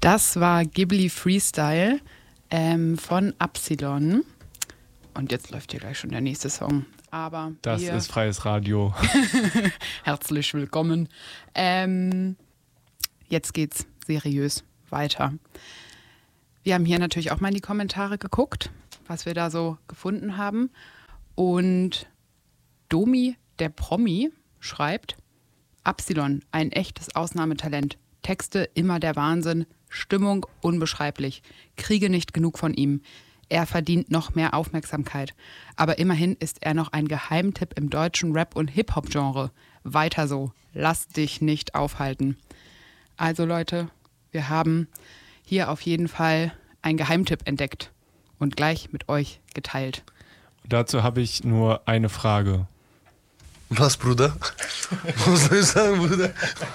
Das war Ghibli Freestyle von Absilon. Und jetzt läuft hier gleich schon der nächste Song. Aber das ist freies Radio. Herzlich willkommen. Jetzt geht's seriös weiter. Wir haben hier natürlich auch mal in die Kommentare geguckt, was wir da so gefunden haben. Und Domi, der Promi, schreibt: Absilon, ein echtes Ausnahmetalent. Texte immer der Wahnsinn, Stimmung unbeschreiblich. Kriege nicht genug von ihm. Er verdient noch mehr Aufmerksamkeit. Aber immerhin ist er noch ein Geheimtipp im deutschen Rap- und Hip-Hop-Genre. Weiter so. Lass dich nicht aufhalten. Also Leute, wir haben hier auf jeden Fall einen Geheimtipp entdeckt und gleich mit euch geteilt. Dazu habe ich nur eine Frage. Was, Bruder? Was soll ich sagen, Bruder?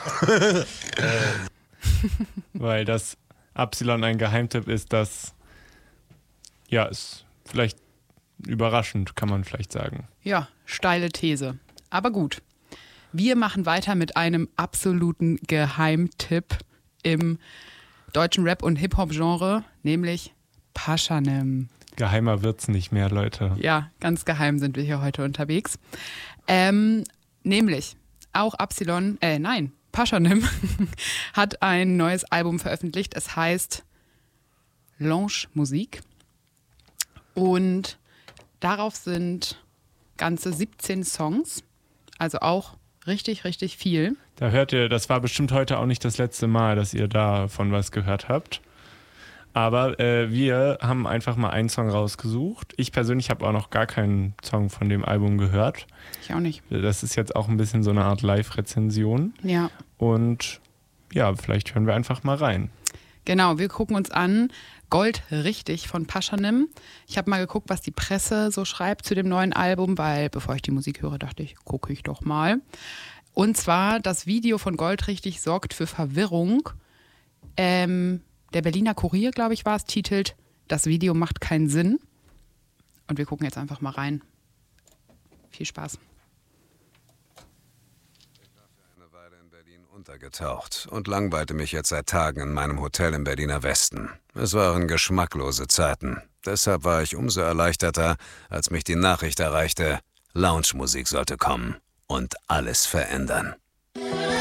Weil das Absilon ein Geheimtipp ist, das ist vielleicht überraschend, kann man vielleicht sagen. Ja, steile These. Aber gut. Wir machen weiter mit einem absoluten Geheimtipp im deutschen Rap- und Hip-Hop-Genre, nämlich Pashanim. Geheimer wird's nicht mehr, Leute. Ja, ganz geheim sind wir hier heute unterwegs. Nämlich auch Pashanim hat ein neues Album veröffentlicht. Es heißt Lounge Musik. Und darauf sind ganze 17 Songs, also auch richtig, richtig viel. Da hört ihr, das war bestimmt heute auch nicht das letzte Mal, dass ihr davon was gehört habt. Aber wir haben einfach mal einen Song rausgesucht. Ich persönlich habe auch noch gar keinen Song von dem Album gehört. Ich auch nicht. Das ist jetzt auch ein bisschen so eine Art Live-Rezension. Ja. Und ja, vielleicht hören wir einfach mal rein. Genau, wir gucken uns an Gold richtig von Pashanim. Ich habe mal geguckt, was die Presse so schreibt zu dem neuen Album, weil bevor ich die Musik höre, dachte ich, gucke ich doch mal. Und zwar, das Video von Gold richtig sorgt für Verwirrung. Der Berliner Kurier, glaube ich, war es, titelt: Das Video macht keinen Sinn. Und wir gucken jetzt einfach mal rein. Viel Spaß. Untergetaucht und langweilte mich jetzt seit Tagen in meinem Hotel im Berliner Westen. Es waren geschmacklose Zeiten. Deshalb war ich umso erleichterter, als mich die Nachricht erreichte, Lounge-Musik sollte kommen und alles verändern.